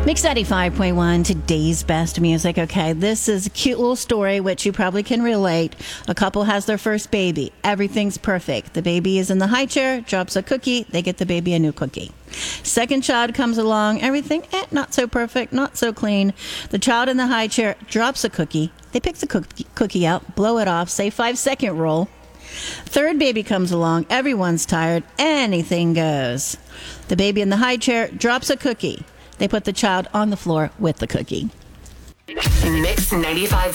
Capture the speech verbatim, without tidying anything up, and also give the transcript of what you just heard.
Mix ninety-five point one, today's best music. Okay, this is a cute little story, which you probably can relate. A couple has their first baby. Everything's perfect. The baby is in the high chair, drops a cookie, they get the baby a new cookie. Second child comes along, everything, eh, not so perfect, not so clean. The child in the high chair drops a cookie. They pick the cookie, cookie out, blow it off, say five second rule. Third baby comes along, everyone's tired, anything goes. The baby in the high chair drops a cookie. They put the child on the floor with the cookie. Mix ninety-five